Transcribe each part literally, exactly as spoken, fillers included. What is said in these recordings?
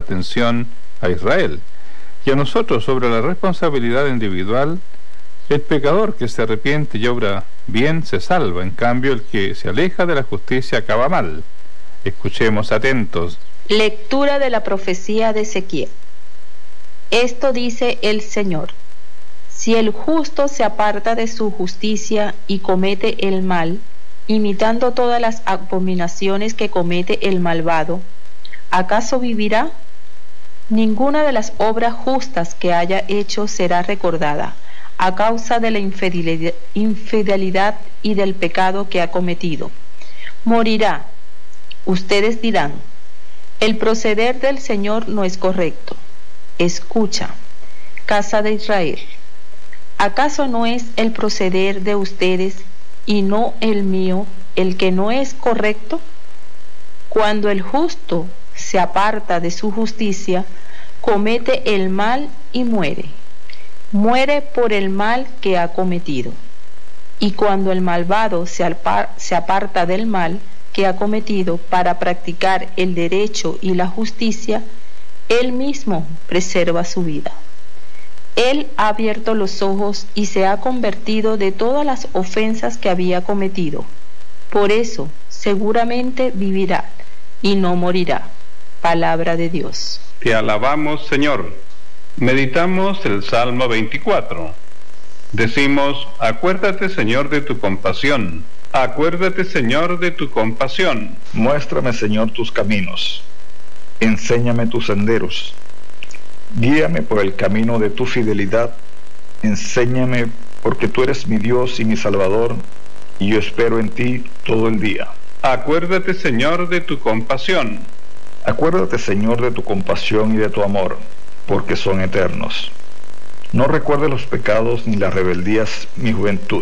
atención a Israel y a nosotros sobre la responsabilidad individual. El pecador que se arrepiente y obra bien se salva, en cambio el que se aleja de la justicia acaba mal. Escuchemos atentos. Lectura de la profecía de Ezequiel. Esto dice el Señor: si el justo se aparta de su justicia y comete el mal, imitando todas las abominaciones que comete el malvado, ¿acaso vivirá? Ninguna de las obras justas que haya hecho será recordada, a causa de la infidelidad, infidelidad y del pecado que ha cometido. Morirá. Ustedes dirán: el proceder del Señor no es correcto. Escucha, casa de Israel. ¿Acaso no es el proceder de ustedes y no el mío el que no es correcto? Cuando el justo se aparta de su justicia, comete el mal y muere. Muere por el mal que ha cometido. Y cuando el malvado se, alpa, se aparta del mal que ha cometido para practicar el derecho y la justicia, él mismo preserva su vida. Él ha abierto los ojos y se ha convertido de todas las ofensas que había cometido. Por eso, seguramente vivirá y no morirá. Palabra de Dios. Te alabamos, Señor. Meditamos el Salmo veinticuatro. Decimos: acuérdate, Señor, de tu compasión. Acuérdate, Señor, de tu compasión. Muéstrame, Señor, tus caminos. Enséñame tus senderos. Guíame por el camino de tu fidelidad. Enséñame, porque tú eres mi Dios y mi Salvador, y yo espero en ti todo el día. Acuérdate, Señor, de tu compasión. Acuérdate, Señor, de tu compasión y de tu amor, porque son eternos. No recuerdes los pecados ni las rebeldías mi juventud.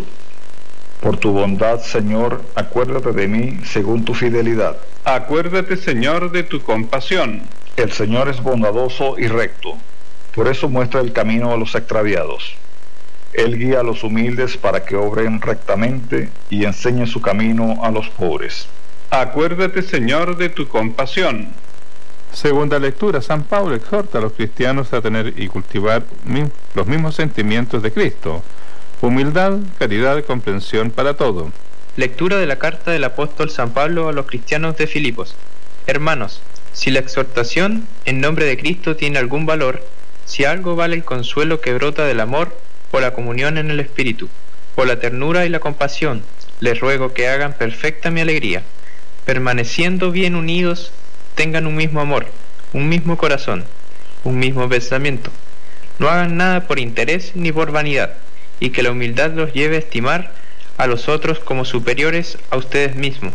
Por tu bondad, Señor, acuérdate de mí según tu fidelidad. Acuérdate, Señor, de tu compasión. El Señor es bondadoso y recto, por eso muestra el camino a los extraviados. Él guía a los humildes para que obren rectamente y enseñe su camino a los pobres. Acuérdate, Señor, de tu compasión. Segunda lectura. San Pablo exhorta a los cristianos a tener y cultivar los mismos sentimientos de Cristo: humildad, caridad, comprensión para todo. Lectura de la carta del apóstol San Pablo a los cristianos de Filipos. Hermanos, si la exhortación en nombre de Cristo tiene algún valor, si algo vale el consuelo que brota del amor, o la comunión en el Espíritu, o la ternura y la compasión, les ruego que hagan perfecta mi alegría, permaneciendo bien unidos, tengan un mismo amor, un mismo corazón, un mismo pensamiento. No hagan nada por interés ni por vanidad, y que la humildad los lleve a estimar a los otros como superiores a ustedes mismos.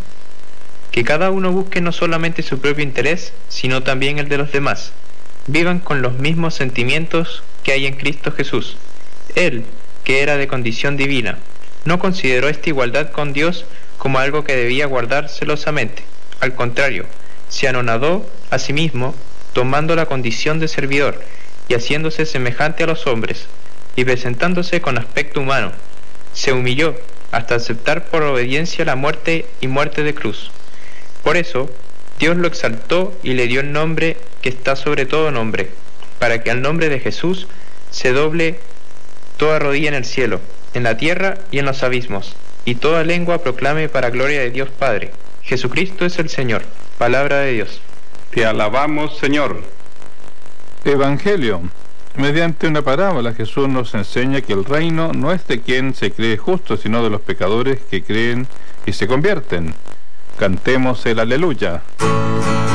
Que cada uno busque no solamente su propio interés, sino también el de los demás. Vivan con los mismos sentimientos que hay en Cristo Jesús. Él, que era de condición divina, no consideró esta igualdad con Dios como algo que debía guardar celosamente. Al contrario, se anonadó a sí mismo, tomando la condición de servidor y haciéndose semejante a los hombres, y presentándose con aspecto humano, se humilló hasta aceptar por obediencia la muerte y muerte de cruz. Por eso, Dios lo exaltó y le dio el nombre que está sobre todo nombre, para que al nombre de Jesús se doble toda rodilla en el cielo, en la tierra y en los abismos, y toda lengua proclame para gloria de Dios Padre: Jesucristo es el Señor. Palabra de Dios. Te alabamos, Señor. Evangelio. Mediante una parábola, Jesús nos enseña que el reino no es de quien se cree justo, sino de los pecadores que creen y se convierten. Cantemos el aleluya.